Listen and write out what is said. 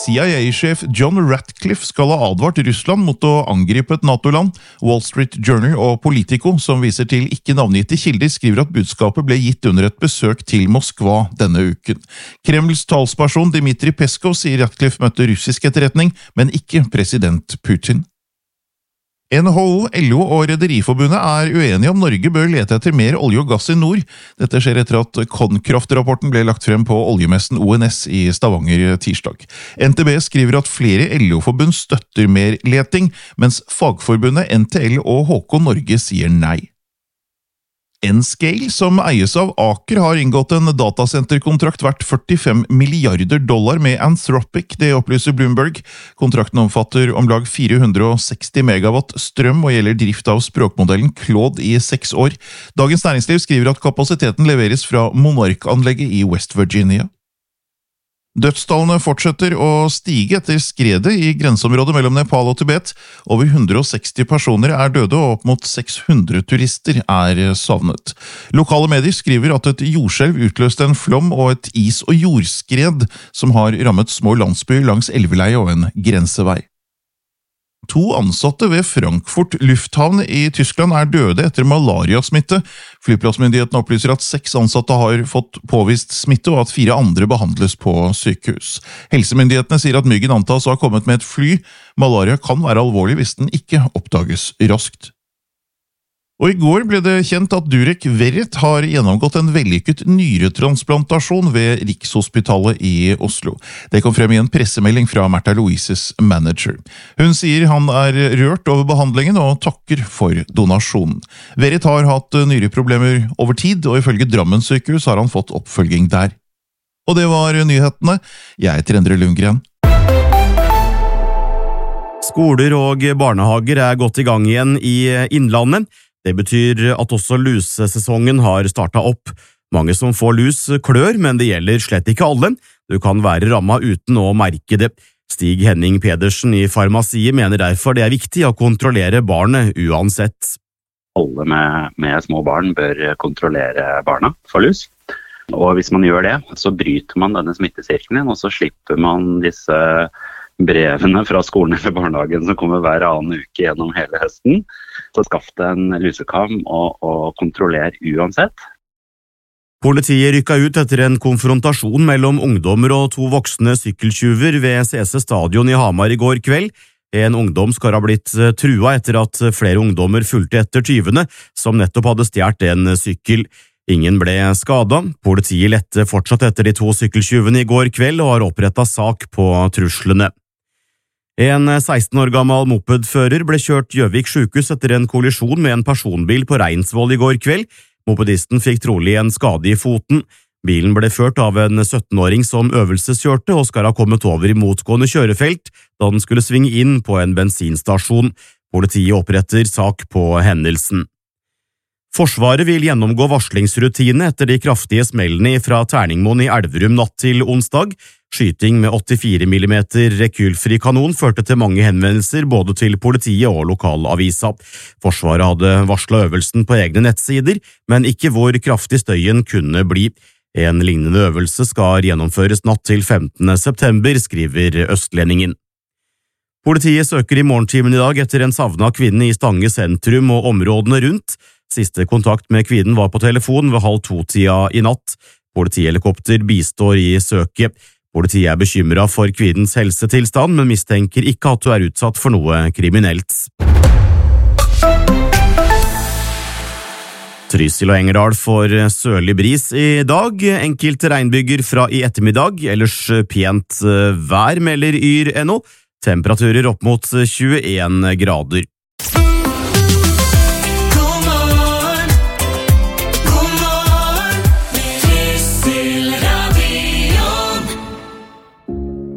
CIA-sjef John Ratcliffe skal ha advart Russland mot å angripe et NATO-land. Wall Street Journal og Politico, som viser til ikke navngitte kilder, skriver at budskapet ble gitt under et besøk til Moskva denne uken. Kremls talsperson Dmitrij Peskov sier Ratcliffe møtte russisk etterretning, men ikke president Putin. NHO, LO og Rederiforbundet er uenige om Norge bør lete etter mer olje og gass i nord. Dette skjer etter at Konkraft-rapporten ble lagt frem på oljemessen ONS i Stavanger tirsdag. NTB skriver at flere LO-forbund støtter mer leting, mens fagforbundet NTL og HK Norge sier nei. Nscale, som eies av Aker, har inngått en datasenterkontrakt verdt $45 milliarder med Anthropic, det opplyser Bloomberg. Kontrakten omfatter om lag 460 megawatt strøm og gjelder drift av språkmodellen Claude i 6 år. Dagens Næringsliv skriver at kapasiteten leveres fra Monarch-anlegget i West Virginia. Dødstallene fortsetter å stige etter skredet i grenseområdet mellom Nepal og Tibet. Over 160 personer er døde og opp mot 600 turister er savnet. Lokale medier skriver at et jordskjelv utløste en flom og et is- og jordskred som har rammet små landsbyer langs elveleie og en grensevei. 2 ansatte ved Frankfurt lufthavn i Tyskland er døde etter malariasmitte. Flyplassmyndigheten opplyser at 6 ansatte har fått påvist smitte, og at 4 andre behandles på sykehus. Helsemyndighetene sier at myggen antas å ha kommet med et fly. Malaria kan være alvorlig hvis den ikke oppdages raskt. Og i går ble det kjent at Durek Verrett har gjennomgått en vellykket nyretransplantasjon ved Rikshospitalet i Oslo. Det kom frem i en pressemelding fra Märtha Louises manager. Hun sier han er rørt over behandlingen og takker for donasjonen. Verrett har hatt nyreproblemer over tid, og ifølge Drammen sykehus har han fått oppfølging der. Og det var nyhetene. Jeg heter Endre Lundgren. Skoler og barnehager er godt i gang igjen i Innlandet. Det betyr at også lusesesongen har startet opp. Mange som får lus klør, men det gjelder slett ikke alle. Du kan være rammet uten å merke det. Stig Henning Pedersen i Farmasiet mener derfor det er viktig å kontrollere barnet uansett. Alle med små barn bør kontrollere barna for lus. Og hvis man gjør det, så bryter man denne smittesirkelen, og så slipper man disse brevene fra skolen eller barnehagen som kommer hver annen uke gjennom hele høsten. Så skaff deg en lusekam og kontroller uansett. Politiet rykket ut etter en konfrontasjon mellom ungdommer og 2 voksne sykkeltjuver ved CC Stadion i Hamar i går kveld. En ungdom skal ha blitt trua etter at flere ungdommer fulgte etter tyvene, som nettopp hadde stjålet en sykkel. Ingen ble skadet. Politiet lette fortsatt etter de 2 sykkeltjuvene i går kveld og har opprettet sak på truslene. En 16 år gammel mopedfører ble kjørt Gjøvik sykehus etter en kollisjon med en personbil på Reinsvoll i går kveld. Mopedisten fikk trolig en skade i foten. Bilen ble ført av en 17-åring som øvelseskjørte og skal ha kommet over i motgående kjørefelt da den skulle svinge inn på en bensinstasjon. Politiet oppretter sak på hendelsen. Forsvaret vil gjennomgå varslingsrutine etter de kraftige smellene fra Terningmoen i Elverum natt til onsdag. Skyting med 84 mm rekylfri kanon førte til mange henvendelser både til politiet og lokalavisa. Forsvaret hadde varslet øvelsen på egne nettsider, men ikke hvor kraftig støyen kunne bli. En lignende øvelse skal gjennomføres natt til 15. september, skriver Østlendingen. Politiet søker i morgentimen i dag etter en savnet kvinne i Stange sentrum og områdene rundt. Siste kontakt med kvinnen var på telefon ved 1:30 i natt. Politihelikopter bistår i søket. Politiet er bekymret for kvinnens helsetilstand, men mistenker ikke at hun er utsatt for noe kriminelt. Trysil og Engerdal får sørlig bris i dag. Enkelte regnbyger fra i ettermiddag, ellers pent vær melder yr.no. Temperaturer opp mot 21 grader.